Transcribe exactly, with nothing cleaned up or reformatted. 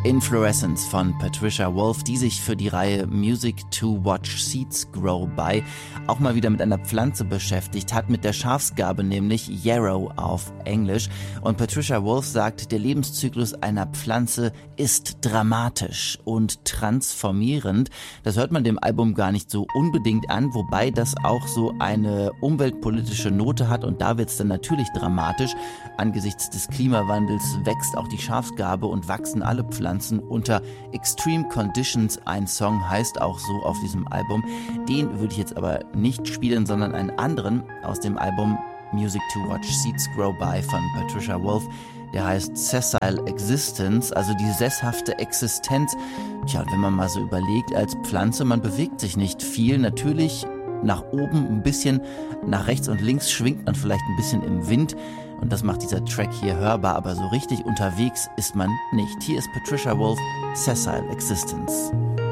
Inflorescence von Patricia Wolf, die sich für die Reihe Music to Watch Seeds Grow By auch mal wieder mit einer Pflanze beschäftigt hat, mit der Schafsgarbe, nämlich Yarrow auf Englisch. Und Patricia Wolf sagt, der Lebenszyklus einer Pflanze ist dramatisch und transformierend. Das hört man dem Album gar nicht so unbedingt an, wobei das auch so eine umweltpolitische Note hat, und da wird es dann natürlich dramatisch. Angesichts des Klimawandels wächst auch die Schafsgarbe und wachsen alle Pflanzen unter Extreme Conditions. Ein Song heißt auch so auf diesem Album. Den würde ich jetzt aber nicht spielen, sondern einen anderen aus dem Album Music to Watch Seeds Grow By von Patricia Wolf. Der heißt Sessile Existence, also die sesshafte Existenz. Tja, wenn man mal so überlegt, als Pflanze, man bewegt sich nicht viel. Natürlich nach oben ein bisschen, nach rechts und links schwingt man vielleicht ein bisschen im Wind. Und das macht dieser Track hier hörbar, aber so richtig unterwegs ist man nicht. Hier ist Patricia Wolf, Sessile Existence.